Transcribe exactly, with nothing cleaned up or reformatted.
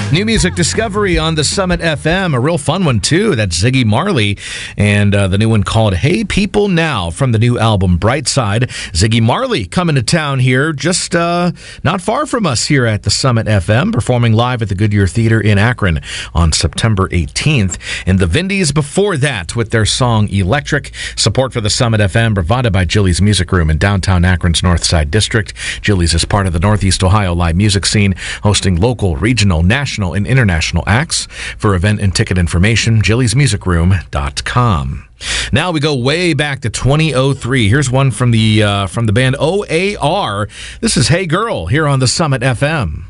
New music discovery on the Summit F M, a real fun one too. That's Ziggy Marley, and uh, the new one called Hey People Now from the new album Bright Side. Ziggy Marley coming to town here, just uh, not far from us here at the Summit F M, performing live at the Goodyear Theater in Akron on September eighteenth. And the Vindies before that with their song Electric. Support for the Summit F M provided by Jilly's Music Room in downtown Akron's Northside District. Jilly's is part of the Northeast Ohio live music scene, hosting local, regional, national, and international acts. For event and ticket information, jillys music room dot com. Now we go way back to twenty oh three. Here's one from the uh, from the band O A R. This is Hey Girl here on the Summit F M.